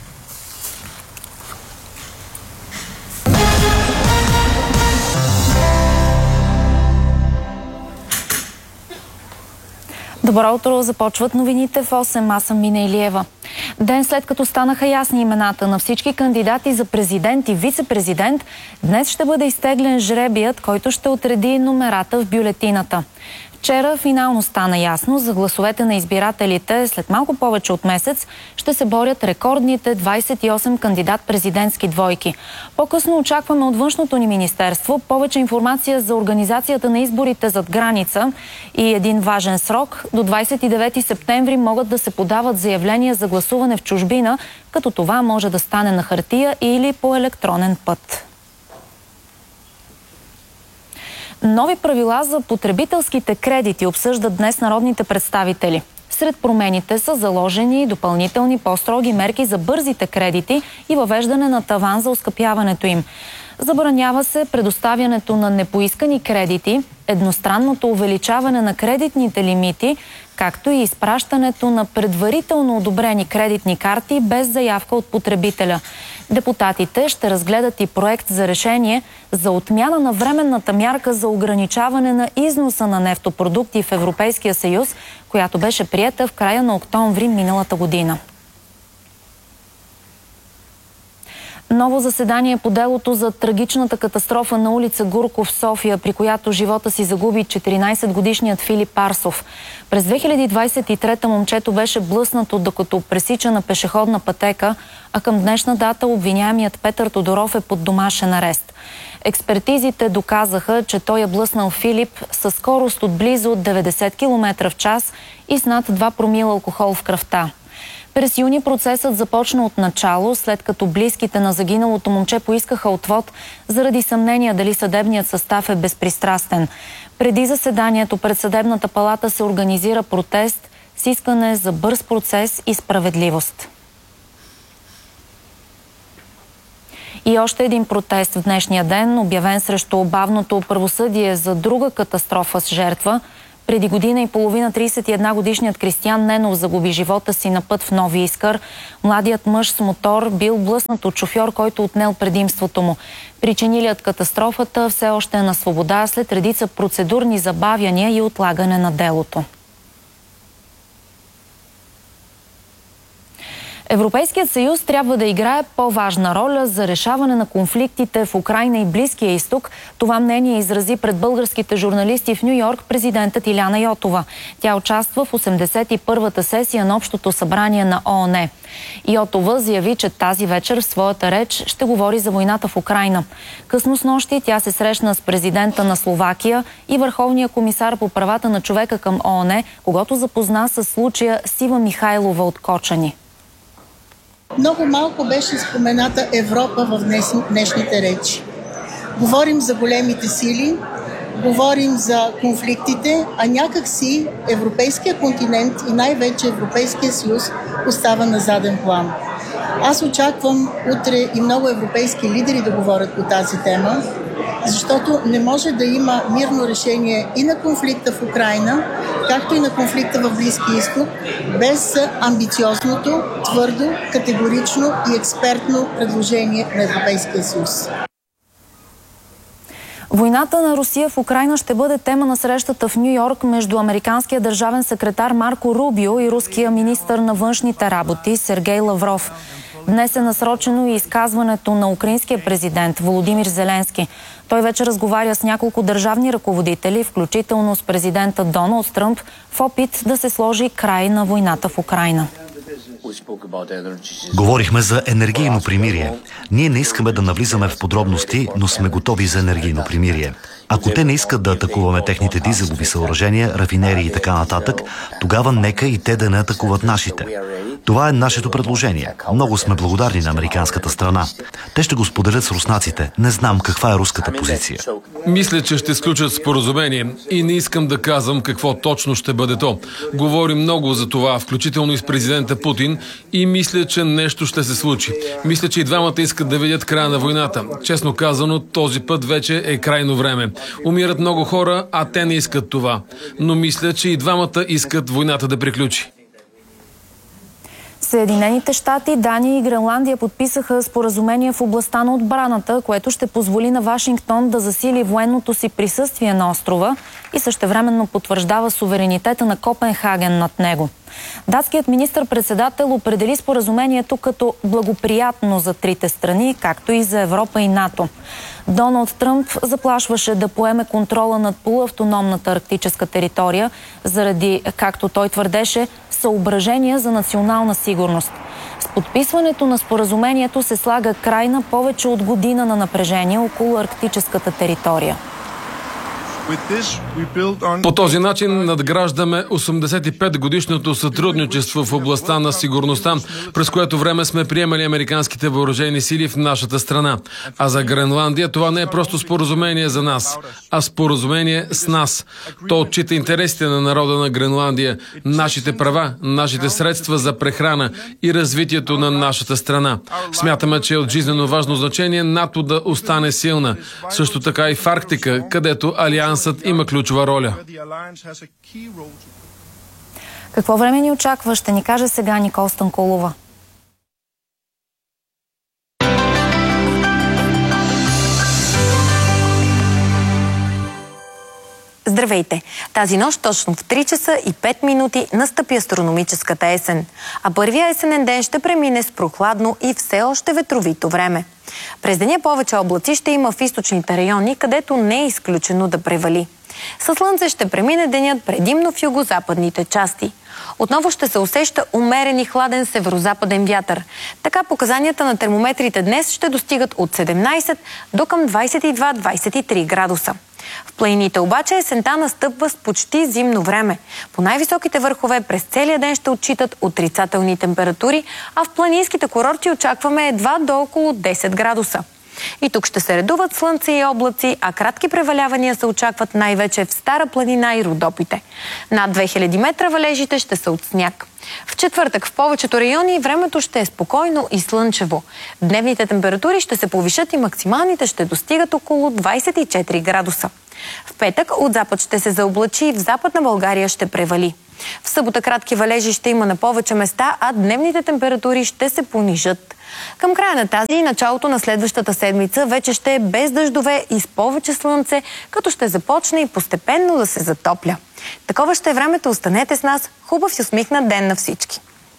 Добро утро, започват новините в осем. Аз съм Мина Илиева. Ден след като станаха ясни имената на всички кандидати за президент и вице-президент, днес ще бъде изтеглен жребият, който ще отреди номерата в бюлетината. Вчера финално стана ясно, за гласовете на избирателите след малко повече от месец ще се борят рекордните двадесет и осем кандидат-президентски двойки. По-късно очакваме от външното ни министерство повече информация за организацията на изборите зад граница и един важен срок. До двадесет и девети септември могат да се подават заявления за гласуване в чужбина, като това може да стане на хартия или по електронен път. Нови правила за потребителските кредити обсъждат днес народните представители. Сред промените са заложени допълнителни по-строги мерки за бързите кредити и въвеждане на таван за оскъпяването им. Забранява се предоставянето на непоискани кредити, едностранното увеличаване на кредитните лимити, както и изпращането на предварително одобрени кредитни карти без заявка от потребителя. Депутатите ще разгледат и проект за решение за отмяна на временната мярка за ограничаване на износа на нефтопродукти в Европейския съюз, която беше приета в края на октомври миналата година. Ново заседание по делото за трагичната катастрофа на улица Гурков в София, при която живота си загуби четиринадесетгодишният Филип Арсов. През две хиляди двадесет и трета момчето беше блъснато, докато пресича на пешеходна пътека, а към днешна дата обвиняемият Петър Тодоров е под домашен арест. Експертизите доказаха, че той е блъснал Филип със скорост от близо деветдесет километра в час и с над два промила алкохол в кръвта. През юни процесът започна от начало, след като близките на загиналото момче поискаха отвод заради съмнения дали съдебният състав е безпристрастен. Преди заседанието пред Съдебната палата се организира протест с искане за бърз процес и справедливост. И още един протест в днешния ден, обявен срещу бавното правосъдие за друга катастрофа с жертва. Преди година и половина тридесет и една годишният Кристиян Ненов загуби живота си на път в Нови Искър. Младият мъж с мотор бил блъснат от шофьор, който отнел предимството му. Причинилият катастрофата все още е на свобода след редица процедурни забавяния и отлагане на делото. Европейският съюз трябва да играе по-важна роля за решаване на конфликтите в Украйна и Близкия изток. Това мнение изрази пред българските журналисти в Ню Йорк президентът Иляна Йотова. Тя участва в осемдесет и първата сесия на Общото събрание на ООН. Йотова заяви, че тази вечер в своята реч ще говори за войната в Украйна. Късно снощи тя се срещна с президента на Словакия и върховния комисар по правата на човека към ООН, когато запозна с случая Сива Михайлова от Кочани. Много малко беше спомената Европа в днес, днешните речи. Говорим за големите сили, говорим за конфликтите, а някак си европейския континент и най-вече Европейския съюз остава на заден план. Аз очаквам утре и много европейски лидери да говорят по тази тема, защото не може да има мирно решение и на конфликта в Украйна, както и на конфликта в Близкия изток, без амбициозното, твърдо, категорично и експертно предложение на Европейския съюз. Войната на Русия в Украйна ще бъде тема на срещата в Ню Йорк между американския държавен секретар Марко Рубио и руския министър на външните работи Сергей Лавров. Днес е насрочено и изказването на украинския президент Володимир Зеленски. Той вече разговаря с няколко държавни ръководители, включително с президента Доналд Тръмп, в опит да се сложи край на войната в Украйна. Говорихме за енергийно примирие. Ние не искаме да навлизаме в подробности, но сме готови за енергийно примирие. Ако те не искат да атакуваме техните дизелови съоръжения, рафинерии и така нататък, тогава нека и те да не атакуват нашите. Това е нашето предложение. Много сме благодарни на американската страна. Те ще го споделят с руснаците. Не знам каква е руската позиция. Мисля, че ще сключат споразумение и не искам да казвам какво точно ще бъде то. Говорим много за това, включително и с президента Путин, и мисля, че нещо ще се случи. Мисля, че и двамата искат да видят края на войната. Честно казано, този път вече е крайно време. Умират много хора, а те не искат това. Но мисля, че и двамата искат войната да приключи. Съединените щати, Дания и Гренландия подписаха споразумение в областта на отбраната, което ще позволи на Вашингтон да засили военното си присъствие на острова и същевременно потвърждава суверенитета на Копенхаген над него. Датският министър-председател определи споразумението като благоприятно за трите страни, както и за Европа и НАТО. Доналд Тръмп заплашваше да поеме контрола над полуавтономната арктическа територия заради, както той твърдеше, съображения за национална сигурност. С подписването на споразумението се слага край на повече от година на напрежение около арктическата територия. По този начин надграждаме осемдесет и пет годишното сътрудничество в областта на сигурността, през което време сме приемали американските въоръжени сили в нашата страна. А за Гренландия това не е просто споразумение за нас, а споразумение с нас. То отчита интересите на народа на Гренландия, нашите права, нашите средства за прехрана и развитието на нашата страна. Смятаме, че е от жизнено важно значение НАТО да остане силна. Също така и в Арктика, където Алиансът има ключова роля. Какво време ни очаква, ще ни каже сега Никол Станкулова. Здравейте! Тази нощ точно в три часа и пет минути настъпи астрономическата есен. А първия есенен ден ще премине с прохладно и все още ветровито време. През деня повече облаци ще има в източните райони, където не е изключено да превали. Със слънце ще премине денят предимно в югозападните части. Отново ще се усеща умерен и хладен северо-западен вятър. Така показанията на термометрите днес ще достигат от седемнайсет до към двайсет и два - двайсет и три градуса. В планините обаче есента настъпва с почти зимно време. По най-високите върхове през целия ден ще отчитат отрицателни температури, а в планинските курорти очакваме едва до около десет градуса. И тук ще се редуват слънце и облаци, а кратки превалявания се очакват най-вече в Стара планина и Родопите. Над две хиляди метра валежите ще са от сняг. В четвъртък в повечето райони времето ще е спокойно и слънчево. Дневните температури ще се повишат и максималните ще достигат около двайсет и четири градуса. В петък от запад ще се заоблачи и в Западна България ще превали. В събота кратки валежи ще има на повече места, а дневните температури ще се понижат. Към края на тази и началото на следващата седмица вече ще е без дъждове и с повече слънце, като ще започне и постепенно да се затопля. Такова ще е времето, останете с нас. Хубав и усмихнат ден на всички!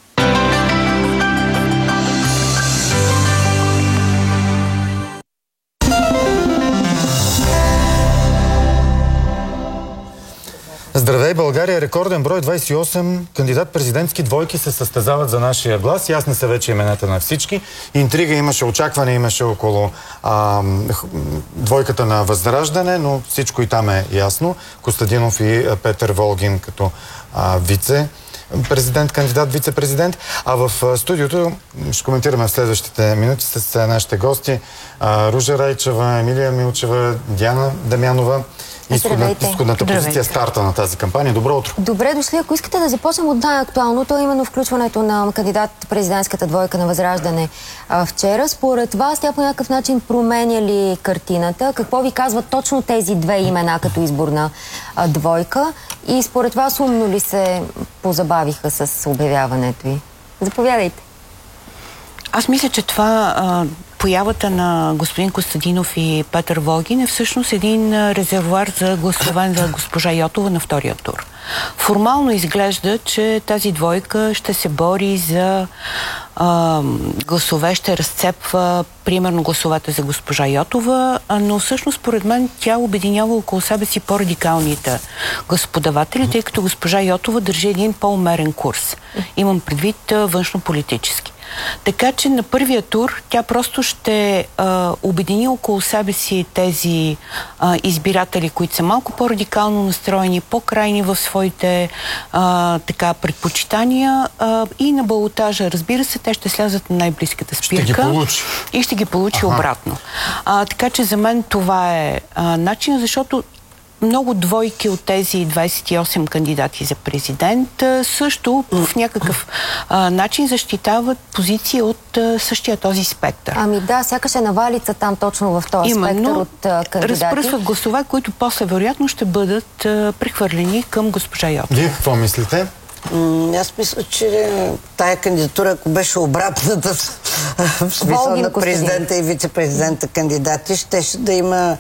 Здравей, България! Рекорден брой двайсет и осем кандидат-президентски двойки се състезават за нашия глас. Ясни са вече имената на всички. Интрига имаше, очакване имаше около а, двойката на Възраждане, но всичко и там е ясно. Костадинов и Петър Волгин като а, вице президент, кандидат вице-президент. А в студиото ще коментираме в следващите минути с нашите гости а, Ружа Райчева, Емилия Милчева, Диана Дамянова. Изходната, изходната позиция, старта на тази кампания. Добро утро! Добре дошли. Ако искате да започнем от най-актуалното, именно включването на кандидат-президентската двойка на Възраждане а, вчера. Според вас тя по някакъв начин променя ли картината? Какво ви казват точно тези две имена като изборна а, двойка? И според вас умно ли се позабавиха с обявяването ви? Заповядайте. Аз мисля, че това а, появата на господин Костадинов и Петър Волгин е всъщност един резервуар за гласове за госпожа Йотова на втория тур. Формално изглежда, че тази двойка ще се бори за а, гласове, ще разцепва примерно гласовете за госпожа Йотова, но всъщност според мен тя обединява около себе си по-радикалните гласоподаватели, тъй като госпожа Йотова държи един по-умерен курс. Имам предвид външно-политически. Така че на първия тур тя просто ще а, обедини около себе си тези а, избиратели, които са малко по-радикално настроени, по-крайни в своите а, така предпочитания а, и на балотажа. Разбира се, те ще слязат на най-близката спирка. Ще ги получи. И ще ги получи ага. обратно. А, така че за мен това е а, начин, защото много двойки от тези двайсет и осем кандидати за президент също в някакъв а, начин защитават позиция от а, същия този спектър. Ами да, сякаш е навалица там точно в този Именно, спектър от а, кандидати. Разпръсват гласове, които после вероятно ще бъдат а, прехвърлени към госпожа Йотова. Вие какво мислите? М- аз мисля, че тая кандидатура, ако беше обратната в смисъл на президента и вице-президента кандидати, ще да има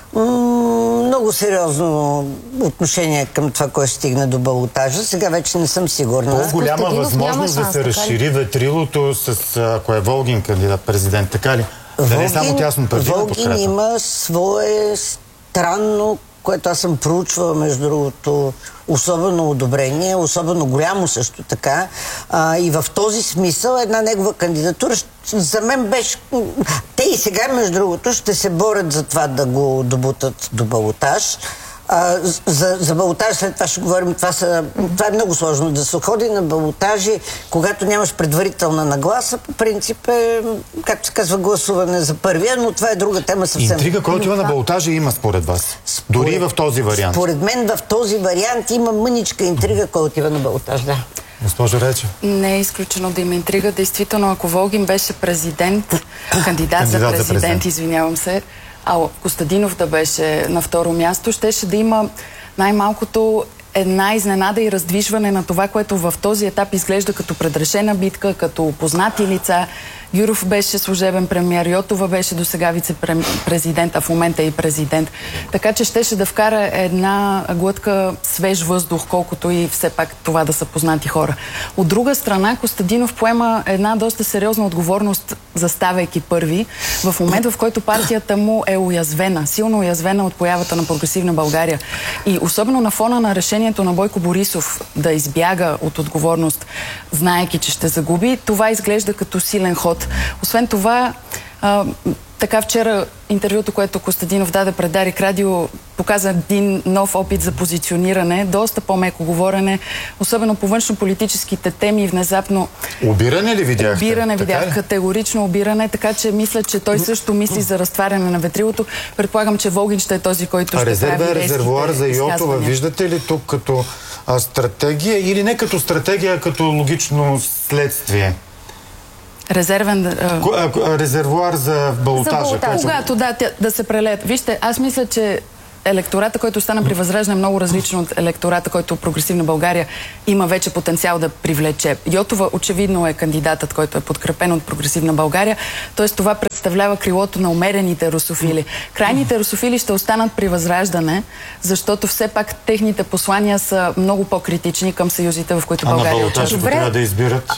много сериозно отношение към това, което стигна до балотажа. Сега вече не съм сигурна. По-голяма възможност да се разшири ветрилото с, ако е Волгин кандидат президент, така ли? Да не е само тясно партийна подкрепа. Волгин има свое странно, което аз съм проучвала, между другото, особено одобрение, особено голямо също така. А, и в този смисъл една негова кандидатура за мен беше... Те и сега, между другото, ще се борят за това да го добутат до балотаж. А, за, за балотаж след това ще говорим. Това, са, това е много сложно. Да се ходи на балотажи, когато нямаш предварителна нагласа, по принцип е, както се казва, гласуване за първия, но това е друга тема съвсем. Интрига, която има на балотажа, има според вас? Според, Дори в този вариант? Според мен в този вариант има мъничка интрига, която отива на балотаж, да. Госпожо Рече. Не е изключено да има интрига. Действително, ако Волгин беше президент, кандидат за президент, за президент, извинявам се, а Костадинов да беше на второ място, щеше да има най-малкото една изненада и раздвижване на това, което в този етап изглежда като предрешена битка, като познати лица. Гюров беше служебен премиер, Йотова беше до сега вице-президент, а в момента е и президент. Така че щеше да вкара една глътка свеж въздух, колкото и все пак това да са познати хора. От друга страна, Костадинов поема една доста сериозна отговорност, заставайки първи, в момент, в който партията му е уязвена, силно уязвена от появата на Прогресивна България. И особено на фона на решението на Бойко Борисов да избяга от отговорност, знаейки, че ще загуби, това изглежда като силен ход. Освен това, а, така вчера интервюто, което Костадинов даде пред Дарик Радио, показа един нов опит за позициониране, доста по-меко говорене, особено по външно-политическите теми и внезапно... Обиране ли видяхте? Обиране видях, категорично обиране, така че мисля, че той също мисли за разтваряне на ветрилото. Предполагам, че Волгин ще е този, който ще резерва, прави резките резервуар за Йотова, виждате ли тук като а, стратегия или не като стратегия, а като логично следствие? Резервен... А... Резервуар за балотажа. За балотажа. Когато да, да се прелеят. Вижте, аз мисля, че електората, който стана при Възраждане, е много различен от електората, който Прогресивна България има вече потенциал да привлече. Йотова очевидно е кандидатът, който е подкрепен от Прогресивна България. Т.е. това представлява крилото на умерените русофили. Крайните русофили ще останат при Възраждане, защото все пак техните послания са много по-критични към съюзите, в които България участва. А на балотажа трябва да избират?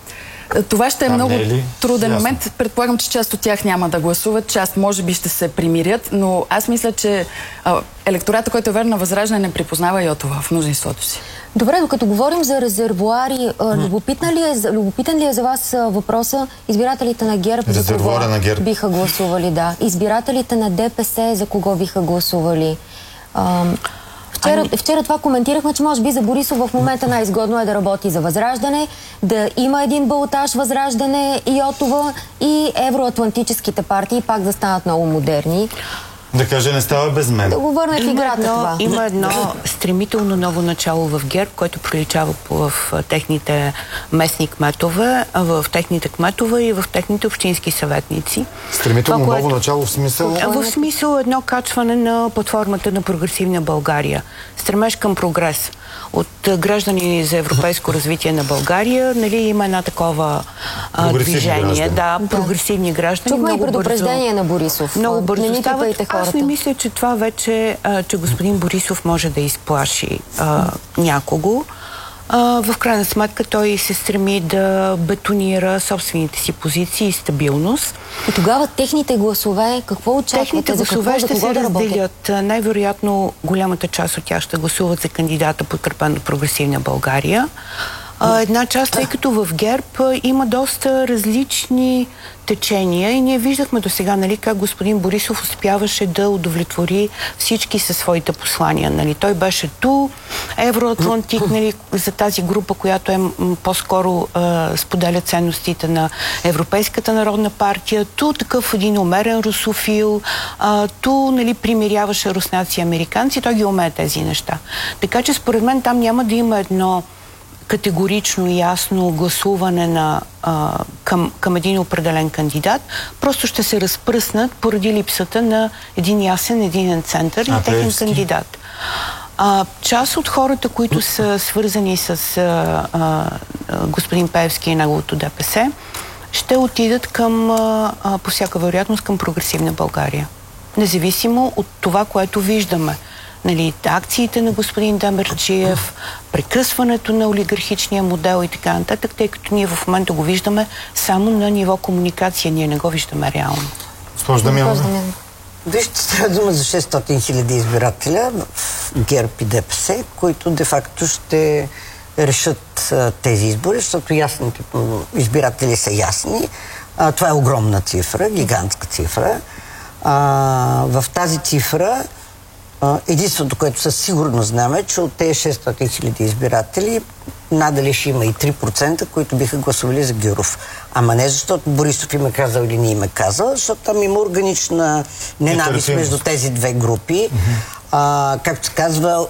Това ще е много труден момент. Предполагам, че част от тях няма да гласуват, част може би ще се примирят, но аз мисля, че а, електората, който е верен на Възраждане, не припознава Йотова в мнозинството си. Добре, докато говорим за резервуари, любопитен ли е, любопитен ли е за вас въпроса избирателите на ГЕРБ за кого на ГЕРБ. биха гласували? Да. Избирателите на ДПС за кого биха гласували? Ам... Вчера, вчера това коментирахме, че може би за Борисов в момента най-изгодно е да работи за Възраждане, да има един балотаж Възраждане и Йотова и евроатлантическите партии пак да станат много модерни. Да кажа, не става без мен. Да го върна в играта едно, това. Има едно стремително ново начало в ГЕРБ, което приличава в техните местни кметове, в техните кметове и в техните общински съветници. Стремително това, ново което... начало в смисъл? В смисъл едно качване на платформата на Прогресивна България. Стремеж към прогрес. От граждани за европейско развитие на България, нали, има една такова а, движение. Граждани. Да, прогресивни граждани. Чухме и предупреждение на Борисов. Много бързо не стават. Аз не мисля, че това вече, а, че господин Борисов може да изплаши а, някого. А, в крайна сметка той се стреми да бетонира собствените си позиции и стабилност. И тогава техните гласове, какво очаквате? Техните гласове ще се разделят. Най-вероятно голямата част от тях ще гласуват за кандидата, подкрепен от Прогресивна България. Една част, тъй като в ГЕРБ има доста различни течения и ние виждахме до сега, нали, как господин Борисов успяваше да удовлетвори всички със своите послания. Нали. Той беше ту, евроатлантик, нали, за тази група, която е по-скоро е, споделя ценностите на Европейската народна партия, ту такъв един умерен русофил, е, ту, нали, примиряваше руснаци и американци. Той ги умее тези неща. Така че според мен там няма да има едно категорично и ясно гласуване на, а, към, към един определен кандидат, просто ще се разпръснат поради липсата на един ясен, единен център и техен кандидат. А, част от хората, които са свързани с а, а, господин Пеевски и неговото ДПС, ще отидат към, а, по всяка вероятност, към Прогресивна България. Независимо от това, което виждаме. Нали, акциите на господин Демерджиев, прекъсването на олигархичния модел и така нататък, тъй като ние в момента го виждаме само на ниво комуникация, ние не го виждаме реално. Госпожо Дамянова. Вижте, става дума за шестстотин хиляди избирателя в ГЕРБ и ДПС, които де-факто ще решат а, тези избори, защото ясните избиратели са ясни. А, това е огромна цифра, гигантска цифра. А, в тази цифра единството, което със сигурно знаме, е, че от тези шестстотин хиляди избиратели надали ще има и три процента, които биха гласували за Гюров. Ама не защото Борисов им е казал или не им е казал, защото там има органична ненавист между тези две групи. а, както се казва,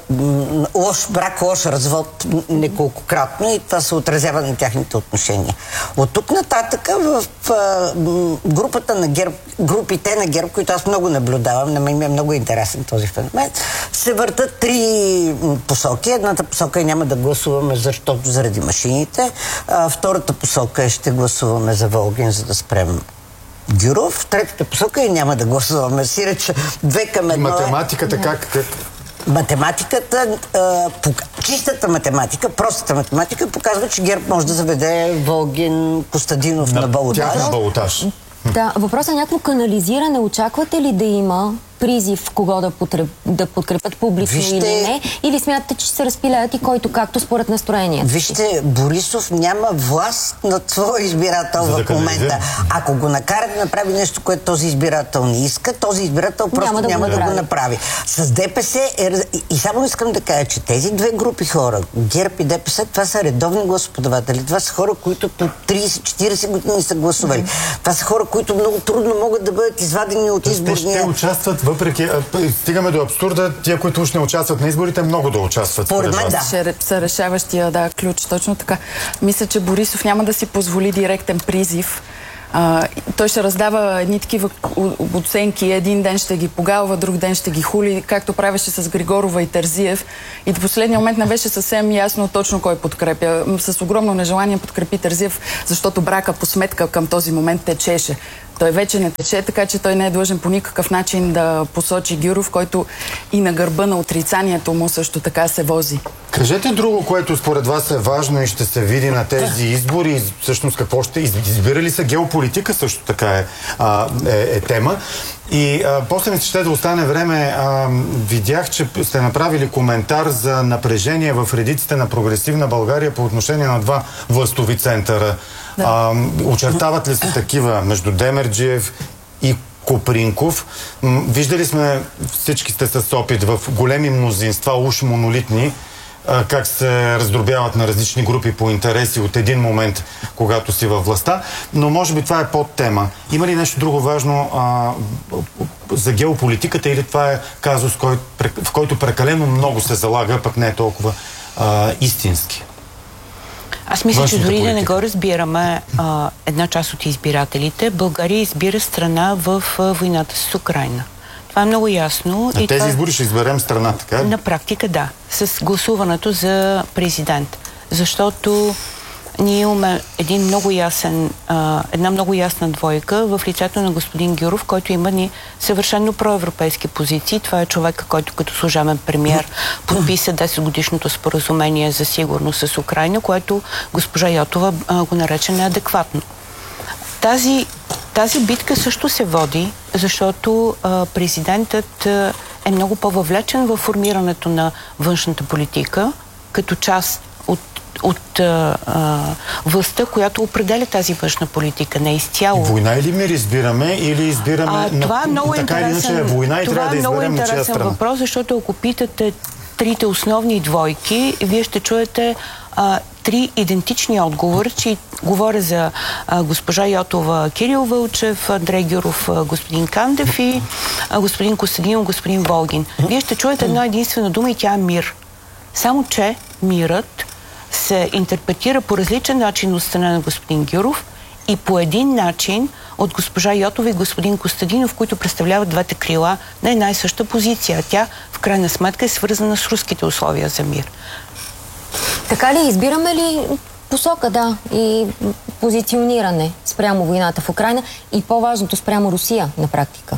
лош брак, лош развод неколкократно и това се отразява на тяхните отношения. От тук нататък в а, групата на ГЕРБ, групите на ГЕРБ, които аз много наблюдавам, на мен ми е много интересен този феномен, се въртат три посоки. Едната посока е няма да гласуваме, защото заради машините. А, втората посока е ще гласуваме за Волгин, за да спрем Гюров. Третата посока е няма да гласуваме. Сиреч две към едно. Математиката е... как, как? Математиката, а, пок... чистата математика, простата математика показва, че ГЕРБ може да заведе Волгин, Костадинов на, на балотаж. На балотаж. Да, въпросът е някакво канализиране. Очаквате ли да има призив кого да, потреб... да подкрепят публично Вижте... или не? Или смятате, че се разпилеят и който както според настроението? Вижте, Борисов няма власт над своя избирател в да момента. Ако го накара да направи нещо, което този избирател не иска, този избирател просто няма да, няма го, да го направи. С ДПС е... И само искам да кажа, че тези две групи хора, ГЕРБ и ДПС, това са редовни гласоподаватели. Това са хора, които по трийсет-четирийсет години са гласували. Mm-hmm. Това са хора, които много трудно могат да бъдат извадени от изборния... Те ще участват въпреки... Стигаме до абсурда, тия, които уж не участват на изборите, много да участват. Според мен, да. Ще са решаващия да, ключ, точно така. Мисля, че Борисов няма да си позволи директен призив. А, той ще раздава едни такива оценки. Един ден ще ги погалва, друг ден ще ги хули, както правеше с Григорова и Терзиев. И до последния момент не беше съвсем ясно точно кой подкрепя. С огромно нежелание подкрепи Терзиев, защото брака по сметка към този момент течеше. Той вече не тече, така че той не е длъжен по никакъв начин да посочи Гюров, който и на гърба на отрицанието му също така се вози. Кажете друго, което според вас е важно и ще се види на тези избори. Всъщност какво ще избирали се? Геополитика също така е, а, е, е тема. И а, после ми се ще да остане време. А, видях, че сте направили коментар за напрежение в редиците на Прогресивна България по отношение на два властови центъра. Да. А, очертават ли се такива между Демерджиев и Копринков? Виждали сме, всички сте с опит в големи мнозинства, уж монолитни, а, как се раздробяват на различни групи по интереси от един момент, когато си във властта. Но може би това е подтема. Има ли нещо друго важно а, за геополитиката или това е казус, кой, в който прекалено много се залага, пък не е толкова а, истински? Аз мисля, че дори да не го разбираме а, една част от избирателите, България избира страна в а, войната с Украйна. Това е много ясно. На и тези това... избори ще изберем страна, така ли? На практика да, с гласуването за президент. Защото ние имаме един много ясен, а, една много ясна двойка в лицето на господин Гюров, който има ни съвършено проевропейски позиции. Това е човека, който като служебен премиер подписа десет годишното споразумение за сигурност с Украйна, което госпожа Йотова а, го нарече неадекватно. Тази, тази битка също се води, защото а, президентът а, е много по-въвлечен във формирането на външната политика, като част от от а, а, властта, която определя тази външна политика, не изцяло. Война или мир избираме, или избираме а, това на, е много така или иначе е война и това трябва да изберем на чия страна. Това е много интересен въпрос, защото ако питате трите основни двойки, вие ще чуете а, три идентични отговори, че говоря за а, госпожа Йотова, Кирил Вълчев, Андрей Гюров, а, господин Кандев и а, господин Костадинов, господин Волгин. Вие ще чуете една единствена дума и тя е мир. Само че мирът се интерпретира по различен начин от страна на господин Гюров и по един начин от госпожа Йотова и господин Костадинов, които представляват двете крила на една и съща позиция. Тя в крайна сметка е свързана с руските условия за мир. Така ли, избираме ли посока, да, и позициониране спрямо войната в Украйна и по-важното спрямо Русия на практика?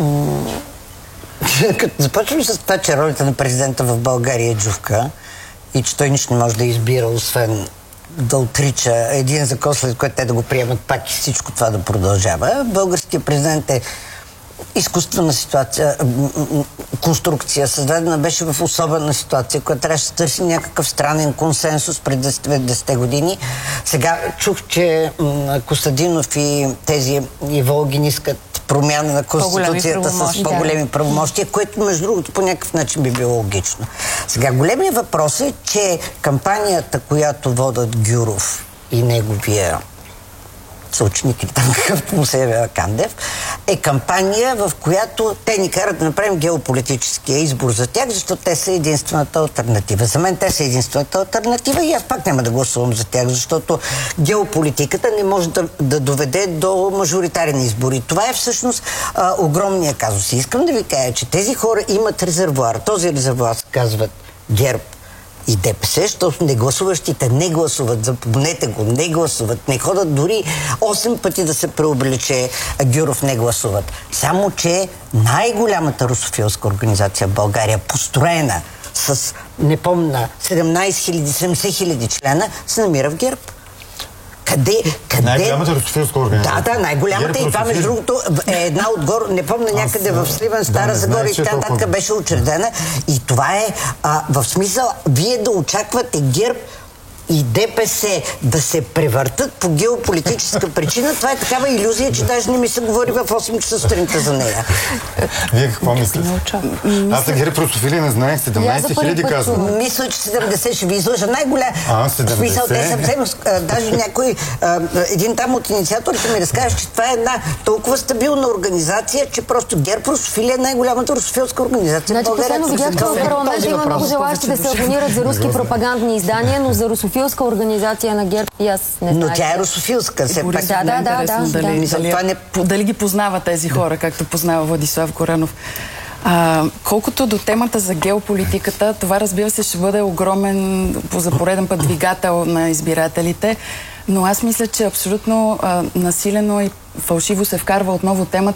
Като започвам с това, че ролята на президента в България е джувка и че той нищо не може да избира, освен да отрича един закон, след което те да го приемат пак и всичко това да продължава. Българският президент е изкуствена ситуация, конструкция, създадена беше в особена ситуация, която трябваше да се търси някакъв странен консенсус пред десетте години. Сега чух, че Костадинов и тези и Волгин искат промяна на Конституцията с по-големи правомощия, което между другото по някакъв начин би било логично. Сега големият въпрос е, че кампанията, която водят Гюров и неговия съученик или там какъвто му се явява Кандев, е кампания, в която те ни карат да направим геополитическия избор за тях, защото те са единствената алтернатива. За мен те са единствената алтернатива и аз пак няма да гласувам за тях, защото геополитиката не може да, да доведе до мажоритарни избори. Това е всъщност а, огромния казус. И искам да ви кажа, че тези хора имат резервуар. Този резервуар се казват ГЕРБ и ДПС, защото негласуващите не гласуват, запомнете го, не гласуват, не ходят дори осем пъти да се преобличе Гюров, не гласуват. Само, че най-голямата русофилска организация в България, построена с, не помня, седемнайсет хиляди, седемдесет хиляди члена, се намира в ГЕРБ. Къде, къде... Най-голямата русофилска организация. Да, да, най-голямата. И това, между другото, е една отгоре, не помня някъде Аз, в Сливен, Стара да, Загора и така нататък беше учредена. И това е а, в смисъл, вие да очаквате ГЕРБ и ДПС да се превъртат по геополитическа причина. Това е такава илюзия, че даже не ми се говори в осем часа сутринта за нея. Вие какво мислите? Аз за ГЕРБ русофили не знаех, седемнайсет хиляди казвам. Мисля, че седемдесет ще ви излъжа. Най-голяма. А, седемдесет? Смисъл, те съвсем, даже някой, един там от инициаторите ми разкаже, че това е една толкова стабилна организация, че просто ГЕРБ русофили е най-голямата русофилска организация. Значи, последно видях, че в парламента има много желащи да се абонират за руски пропагандни издания, но за русофилска организация на ГЕРБ и аз не знам. Но тя е русофилска. Се пак. Да, да, да, да, дали, да. Дали, не... дали ги познава тези хора, както познава Владислав Горанов. А, колкото до темата за геополитиката, това, разбира се, ще бъде огромен, за пореден път, двигател на избирателите, но аз мисля, че абсолютно а, насилено и фалшиво се вкарва отново темата